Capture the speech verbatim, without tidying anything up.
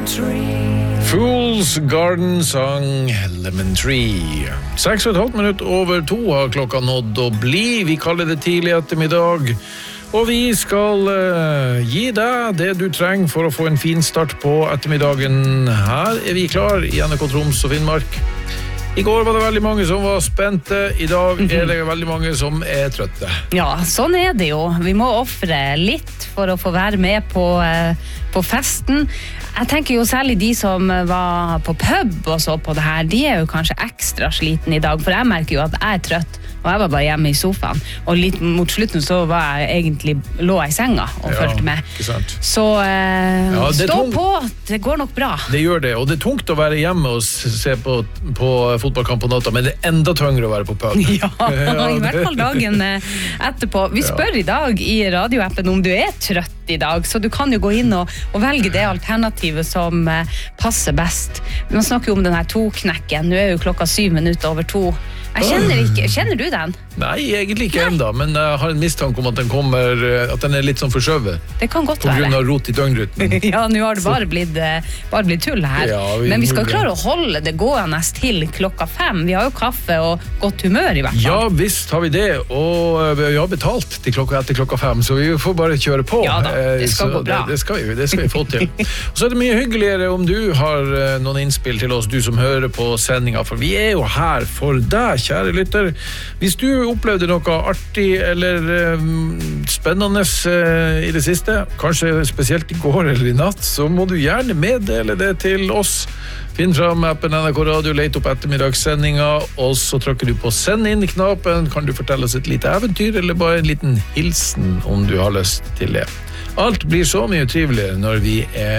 Fool's Garden sang Lemon Tree. Seks og et halvt minutt over to har klokka nådd å bli. Vi kaller det tidlig ettermiddag. Og vi skal uh, gi deg det du trenger for å få en fin start på ettermiddagen. Her er vi klar i N R K Troms og Finnmark. I går var det veldig mange som var spente. I dag er det veldig mange som er trøtte. Ja, sånn er det jo. Vi må offre litt for å få være med på, uh, på festen. Jeg tenker jo særlig de som var på pub og så på det her, de er jo kanskje ekstra sliten i dag, for jeg merker jo at jeg er trøtt, og jeg var bare hjemme i sofaen, og litt mot slutten så var jeg egentlig lå jeg i senga og ja, følte med. Så eh, ja, stå tungt. på, det går nok bra. Det gjør det, og det er tungt å være hjemme og se på, på fotballkamp på natta, men det er enda tyngre å være på pub. Ja, ja i hvert fall dagen etterpå. Vi spør ja. i dag i radioappen om du er trøtt i dag, så du kan jo gå inn og, og velge det alternativet som eh, passer best. Man snakker jo om den her to-knekken. Nå er jo klokka syv minutter over to. Jeg kjenner ikke, kjenner du den? Nei, egentlig ikke enda, men jeg har en mistanke om at den kommer, at den er litt sånn forskjøvet. Det kan godt på være. På grunn av rot i døgnrytmen. Ja, nå har det bare blitt, bare blitt tull her. Ja, vi men vi skal klare å holde det gående til klokka fem. Vi har jo kaffe og godt humør i hvert fall. Ja, visst har vi det, og vi har betalt til klokka etter klokka fem, så vi får bare kjøre på. Ja da, det skal gå bra. Det, det, skal vi, det skal vi få til. Og så er det mye hyggeligere om du har noen innspill til oss, du som hører på sendinga, for vi er jo her for deg, kjære lytter. Hvis du opplevde noe artig eller um, spennende uh, i det siste, kanskje spesielt i går eller i natt, så må du gjerne meddele det til oss. Finn fram appen N R K Radio, let opp ettermiddagssendinga, og så trykker du på send inn-knappen. Kan du fortelle oss et lite eventyr, eller bare en liten hilsen om du har lyst til det. Alt blir så mye triveligere når vi er